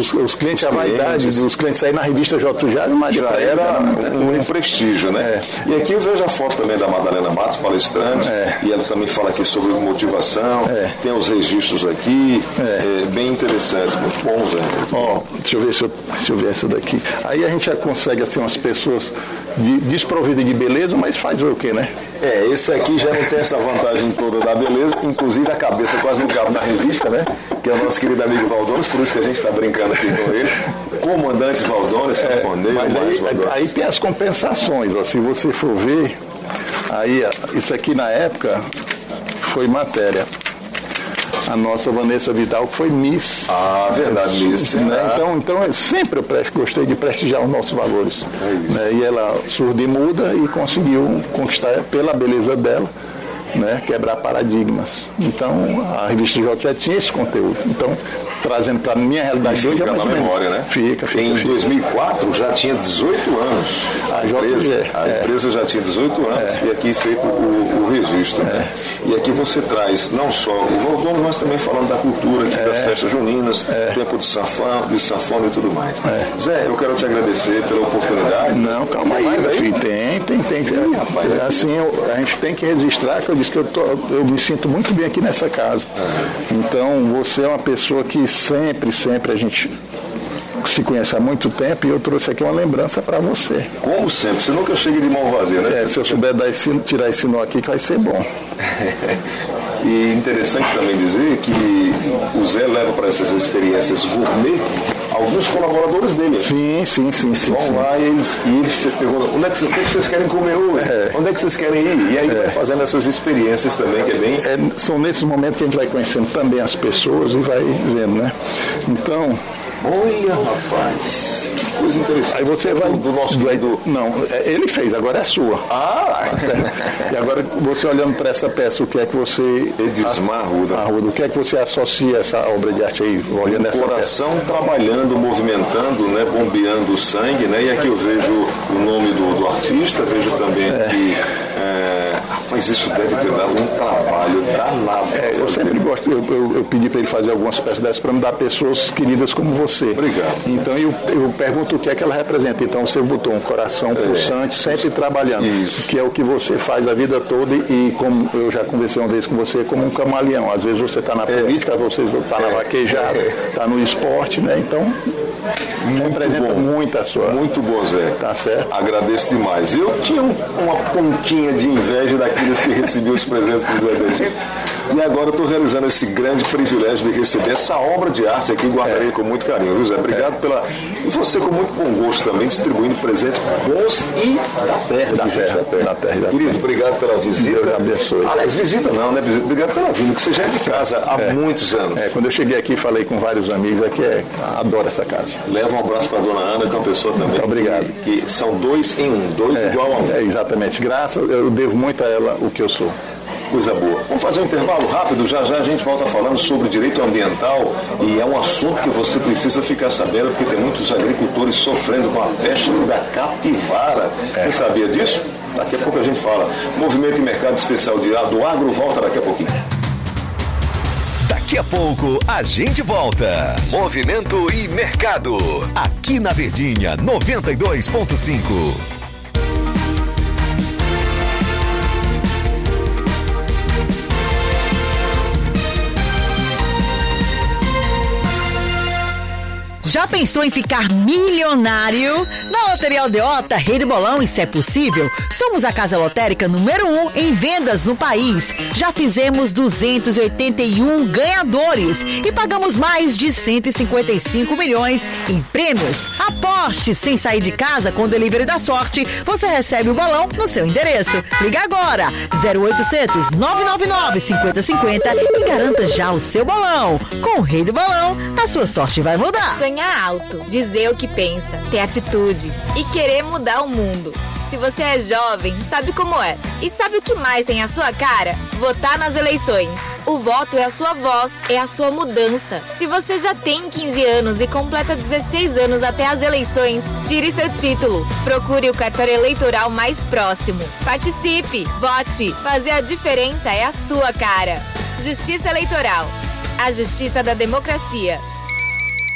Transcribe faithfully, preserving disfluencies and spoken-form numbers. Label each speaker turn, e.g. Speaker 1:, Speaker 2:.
Speaker 1: os, os clientes, os a vaidade dos clientes saírem na revista J. Jário, mas
Speaker 2: já era um, um prestígio, né? É. E aqui eu vejo a foto também da Madalena Matos, palestrante, é. e ela também fala aqui sobre motivação, é. tem os registros aqui, é. É, bem interessantes, muito bons, Zé.
Speaker 1: Ó, deixa eu ver se eu, deixa eu ver essa daqui. Aí a gente já consegue, assim, umas pessoas de, desprovidas de beleza, mas faz o quê, né?
Speaker 2: É, esse aqui já não tem essa vantagem toda da beleza, inclusive a cabeça quase não cabe na revista, né? Que é o nosso querido amigo Valdones, por isso que a gente está brincando aqui com ele. Comandante Valdones, sanfoneiro,
Speaker 1: é, mas aí, aí tem as compensações, ó, se você for ver, aí isso aqui na época foi matéria. A nossa Vanessa Vidal, que foi Miss.
Speaker 2: Ah, verdade, Miss.
Speaker 1: Né? Então, então, eu sempre eu prest, gostei de prestigiar os nossos valores. É né? E ela surda e muda e conseguiu conquistar pela beleza dela, né? Quebrar paradigmas. Então, a revista J já tinha esse conteúdo. Então, trazendo para a minha realidade de hoje...
Speaker 2: Fica na memória, né?
Speaker 1: Fica, fica.
Speaker 2: Em
Speaker 1: fica.
Speaker 2: dois mil e quatro já tinha dezoito anos. A, a empresa, é, a empresa é. já tinha dezoito anos é. e aqui feito o, o registro. É. Né? E aqui você traz não só o Valdones, mas também falando da cultura aqui, é. das festas juninas, é. tempo de sanfona, de sanfona e tudo mais. É. Zé, eu quero te agradecer pela oportunidade.
Speaker 1: Não, calma aí, meu filho. Tem, tem, tem. tem. Ih, rapaz, é, assim, eu, a gente tem que registrar, que eu disse que eu, tô, eu me sinto muito bem aqui nessa casa. É. Então, você é uma pessoa que sempre, sempre a gente se conhece há muito tempo e eu trouxe aqui uma lembrança para você.
Speaker 2: Como sempre, você nunca chega de mão vazia, né?
Speaker 1: É, se eu souber dar esse, tirar esse nó aqui, que vai ser bom.
Speaker 2: E interessante também dizer que o Zé leva para essas experiências gourmet alguns colaboradores dele.
Speaker 1: Sim, sim, sim. sim
Speaker 2: vão
Speaker 1: sim.
Speaker 2: lá e eles, e eles perguntam, onde é que, o que, é que vocês querem comer hoje? É. Onde é que vocês querem ir? E aí é. vai fazendo essas experiências também, que é bem...
Speaker 1: É, são nesses momentos que a gente vai conhecendo também as pessoas e vai vendo, né? Então...
Speaker 2: Olha, rapaz, que coisa interessante.
Speaker 1: Aí você vai...
Speaker 2: Do nosso
Speaker 1: do,
Speaker 2: do...
Speaker 1: Não, ele fez, agora é sua.
Speaker 2: Ah!
Speaker 1: E agora, você olhando para essa peça, o que é que você...
Speaker 2: Edismar Arruda.
Speaker 1: Arruda. O que é que você associa essa obra de arte aí, olhando essa peça?
Speaker 2: O coração trabalhando, movimentando, né, bombeando o sangue, né? E aqui eu vejo o nome do, do artista, vejo também é. que... É, mas isso deve ter dado um trabalho danado.
Speaker 1: É, eu sempre gosto, eu, eu, eu pedi para ele fazer algumas peças dessas para me dar pessoas queridas como você.
Speaker 2: Obrigado.
Speaker 1: Então eu, eu pergunto o que é que ela representa. Então você botou um coração pulsante, é. sempre trabalhando.
Speaker 2: Isso.
Speaker 1: Que é o que você faz a vida toda e como eu já conversei uma vez com você, como um camaleão. Às vezes você está na política, às vezes você está na vaquejada, está no esporte, né? Então
Speaker 2: muito
Speaker 1: representa
Speaker 2: bom.
Speaker 1: muito a sua...
Speaker 2: Muito bom, Zé.
Speaker 1: Tá certo.
Speaker 2: Agradeço demais. Eu tinha um, uma pontinha de inveja daqueles que recebiam os presentes do Zé de Egito. E agora eu estou realizando esse grande privilégio de receber essa obra de arte aqui, guardarei é. com muito carinho, viu, Zé? Obrigado é. pela... E você com muito bom gosto também, distribuindo presentes bons e da terra,
Speaker 1: da, terra, da terra. Da terra, da
Speaker 2: Querido,
Speaker 1: terra.
Speaker 2: obrigado pela visita.
Speaker 1: Deus abençoe.
Speaker 2: Aliás, visita não, né? Obrigado pela vinda, que você já é de casa há é. muitos anos.
Speaker 1: É, quando eu cheguei aqui, falei com vários amigos aqui, é, adoro essa casa.
Speaker 2: Leva um abraço para a dona Ana, que é uma pessoa também.
Speaker 1: Muito obrigado.
Speaker 2: Que, que são dois em um, dois
Speaker 1: é,
Speaker 2: igual a um.
Speaker 1: É, exatamente. Graças, eu devo muito a ela o que eu sou.
Speaker 2: Coisa boa. Vamos fazer um intervalo rápido, já já a gente volta falando sobre direito ambiental e é um assunto que você precisa ficar sabendo porque tem muitos agricultores sofrendo com a peste da capivara. É. Você sabia disso? Daqui a pouco a gente fala. Movimento e Mercado Especial de do Agro volta daqui a pouquinho.
Speaker 3: Daqui a pouco a gente volta. Movimento e Mercado. Aqui na Verdinha noventa e dois ponto cinco.
Speaker 4: Já pensou em ficar milionário? Na Loteria Aldeota, Rei do Bolão e Se é Possível, somos a casa lotérica número um em vendas no país. Já fizemos duzentos e oitenta e um ganhadores e pagamos mais de cento e cinquenta e cinco milhões em prêmios. Aposte sem sair de casa com o Delivery da Sorte. Você recebe o bolão no seu endereço. Liga agora, zero oitocentos, nove nove nove, cinco zero cinco zero e garanta já o seu bolão. Com o Rei do Bolão, a sua sorte vai mudar.
Speaker 5: Sonhar alto, dizer o que pensa, ter atitude e querer mudar o mundo. Se você é jovem, sabe como é. E sabe o que mais tem a sua cara? Votar nas eleições. O voto é a sua voz, é a sua mudança. Se você já tem quinze anos e completa dezesseis anos até as eleições, tire seu título. Procure o cartório eleitoral mais próximo. Participe, vote. Fazer a diferença é a sua cara. Justiça Eleitoral. A justiça da democracia.